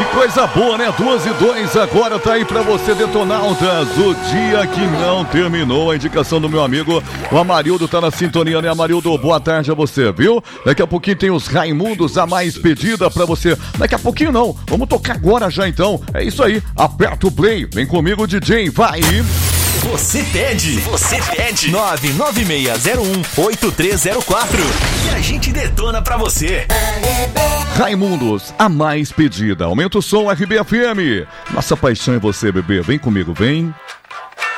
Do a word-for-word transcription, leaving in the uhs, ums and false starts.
coisa boa, né? Duas e dois agora tá aí pra você, Detonautas. O dia que não terminou. A indicação do meu amigo, o Amarildo, tá na sintonia, né, Amarildo? Boa tarde a você, viu? Daqui a pouquinho tem os Raimundos, a mais pedida pra você. Daqui a pouquinho não, vamos tocar agora já então. É isso aí, aperta o play, vem comigo, D J, vai! Você pede, você pede nove nove seis zero um oito três zero quatro e a gente detona pra você. Raimundos, a mais pedida. Aumenta o som, R B F M. Nossa paixão é você, bebê. Vem comigo, vem.